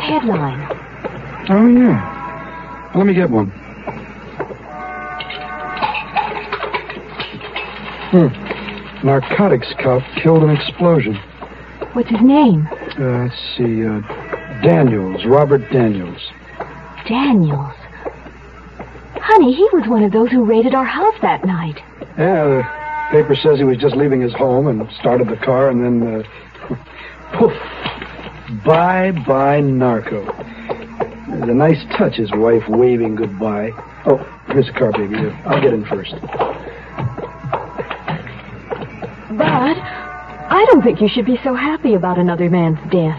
headline. Oh, yeah. Let me get one. Narcotics cop killed in explosion. What's his name? Let's see. Daniels. Robert Daniels. Daniels. Honey, he was one of those who raided our house that night. Yeah, the paper says he was just leaving his home and started the car and then, poof. Bye-bye, narco. It was a nice touch, his wife waving goodbye. Oh, here's the car, baby. I'll get in first. Bud, I don't think you should be so happy about another man's death.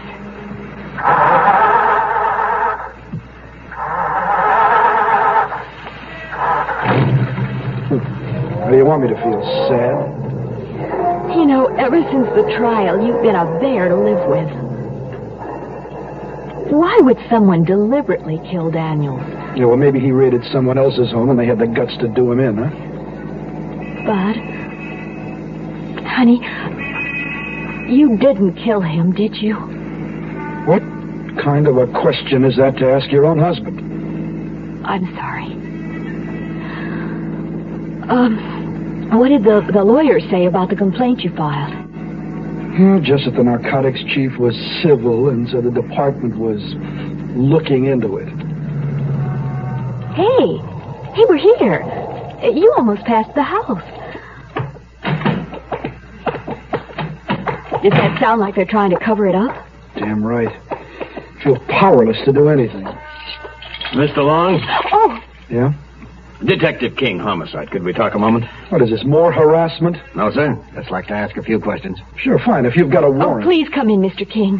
How do you want me to feel? Sad? You know, ever since the trial, you've been a bear to live with. Why would someone deliberately kill Daniels? Yeah, well, maybe he raided someone else's home and they had the guts to do him in, huh? Bud, honey, you didn't kill him, did you? What kind of a question is that to ask your own husband? I'm sorry. What did the lawyer say about the complaint you filed? Just that the narcotics chief was civil and so the department was looking into it. Hey, we're here. You almost passed the house. Did that sound like they're trying to cover it up? Damn right. I feel powerless to do anything. Mr. Long? Oh. Yeah? Detective King, homicide. Could we talk a moment? What is this, more harassment? No, sir. Just like to ask a few questions. Sure, fine, if you've got a warrant. Oh, please come in, Mr. King.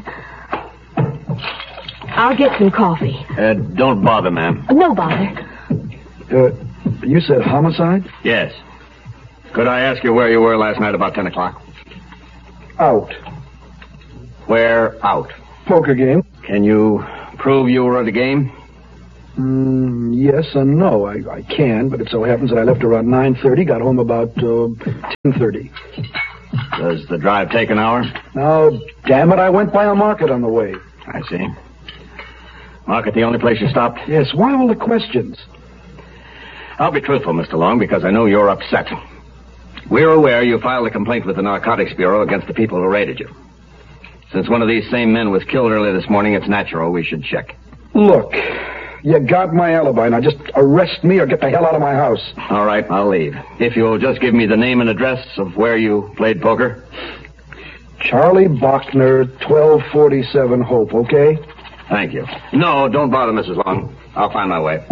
I'll get some coffee. Don't bother, ma'am. No bother. You said homicide? Yes. Could I ask you where you were last night about 10 o'clock? Out. Where out? Poker game. Can you prove you were at a game? Yes and no. I can, but it so happens that I left around 9:30, got home about 10:30. Does the drive take an hour? Now, damn it, I went by a market on the way. I see. Market the only place you stopped? Yes, why all the questions? I'll be truthful, Mr. Long, because I know you're upset. We're aware you filed a complaint with the Narcotics Bureau against the people who raided you. Since one of these same men was killed early this morning, it's natural we should check. Look, you got my alibi. Now just arrest me or get the hell out of my house. All right, I'll leave. If you'll just give me the name and address of where you played poker. Charlie Bachner, 1247 Hope, okay? Thank you. No, don't bother, Mrs. Long. I'll find my way.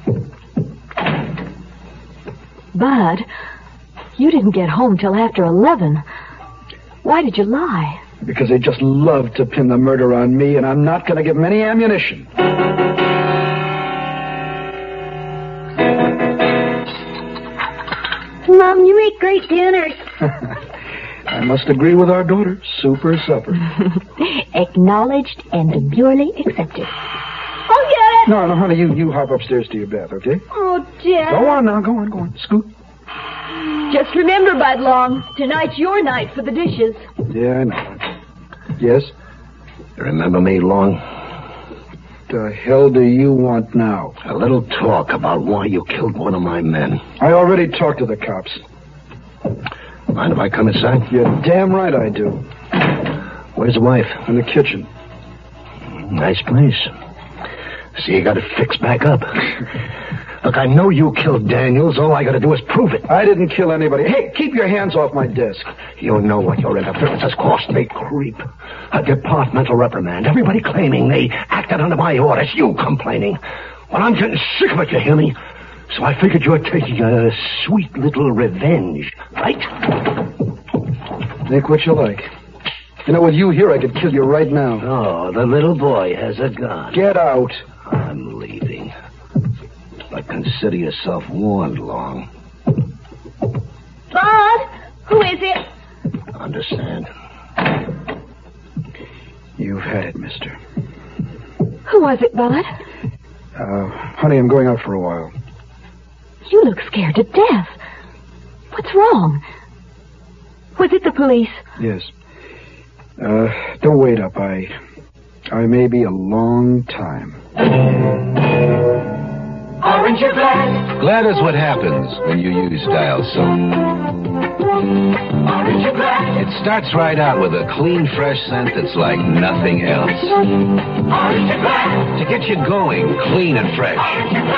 Bud, you didn't get home till after 11. Why did you lie? Because they just love to pin the murder on me, and I'm not going to give them any ammunition. Mom, you make great dinners. I must agree with our daughter. Super supper. Acknowledged and demurely accepted. I'll get it. No, honey, you hop upstairs to your bath, okay? Oh, Dad. Go on now, go on. Scoot. Just remember, Bud Long, tonight's your night for the dishes. Yeah, I know. Yes? You remember me, Long? The hell do you want now? A little talk about why you killed one of my men. I already talked to the cops. Mind if I come inside? You're damn right I do. Where's the wife? In the kitchen. Nice place. See, you got it fixed back up. Look, I know you killed Daniels. All I got to do is prove it. I didn't kill anybody. Hey, keep your hands off my desk. You know what your interference has cost me, creep. A departmental reprimand. Everybody claiming they acted under my orders. You complaining. Well, I'm getting sick of it, you hear me? So I figured you were taking a sweet little revenge, right? Think what you like. You know, with you here, I could kill you right now. Oh, the little boy has a gun. Get out. I'm leaving. But consider yourself warned, Long. Bud, who is it? Understand? You've had it, mister. Who was it, Bud? Honey, I'm going out for a while. You look scared to death. What's wrong? Was it the police? Yes. Don't wait up. I I may be a long time. Orange or Glad? Glad is what happens when you use Dial soap. Orange or Glad? It starts right out with a clean, fresh scent that's like nothing else. Orange or Glad? To get you going, clean and fresh. Orange or Glad?